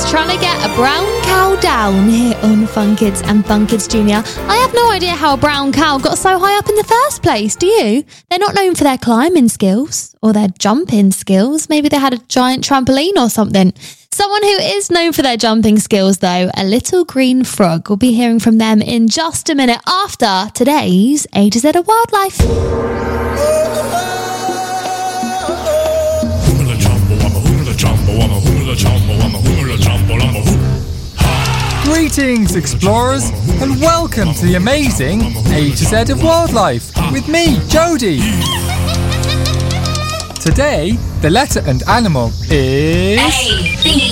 trying to get a brown cow down here on Fun Kids and Fun Kids Junior. I have no idea how a brown cow got so high up in the first place, do you? They're not known for their climbing skills or their jumping skills. Maybe they had a giant trampoline or something. Someone who is known for their jumping skills, though, a little green frog. We'll be hearing from them in just a minute after today's A to Z of Wildlife. Greetings, explorers, and welcome to the amazing A to Z of Wildlife with me, Jody. Today, the letter and animal is A, B.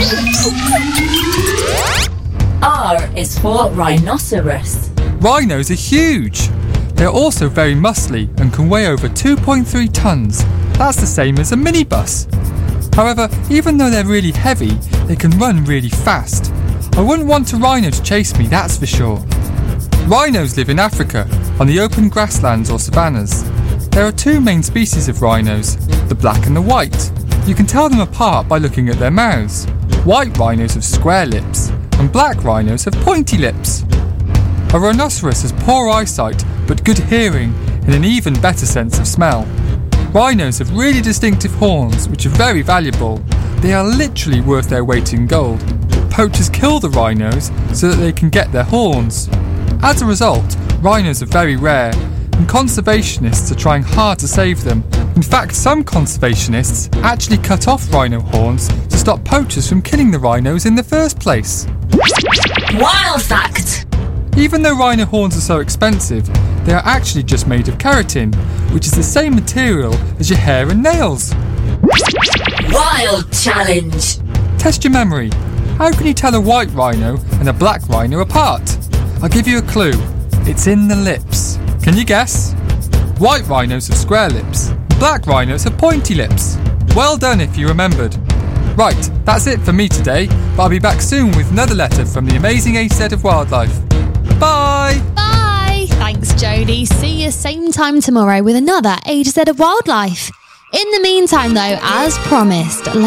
R is for rhinoceros. Rhinos are huge. They're also very muscly and can weigh over 2.3 tons. That's the same as a minibus. However, even though they're really heavy, they can run really fast. I wouldn't want a rhino to chase me, that's for sure. Rhinos live in Africa, on the open grasslands or savannas. There are two main species of rhinos, the black and the white. You can tell them apart by looking at their mouths. White rhinos have square lips, and black rhinos have pointy lips. A rhinoceros has poor eyesight, but good hearing and an even better sense of smell. Rhinos have really distinctive horns, which are very valuable. They are literally worth their weight in gold. Poachers kill the rhinos so that they can get their horns. As a result, rhinos are very rare, and conservationists are trying hard to save them. In fact, some conservationists actually cut off rhino horns to stop poachers from killing the rhinos in the first place. Wild fact! Even though rhino horns are so expensive, they are actually just made of keratin, which is the same material as your hair and nails. Wild challenge! Test your memory. How can you tell a white rhino and a black rhino apart? I'll give you a clue. It's in the lips. Can you guess? White rhinos have square lips. Black rhinos have pointy lips. Well done if you remembered. Right, that's it for me today, but I'll be back soon with another letter from the amazing A to Z of Wildlife. Bye! Bye! Thanks, Jodie. See you same time tomorrow with another A to Z of Wildlife. In the meantime, though, as promised,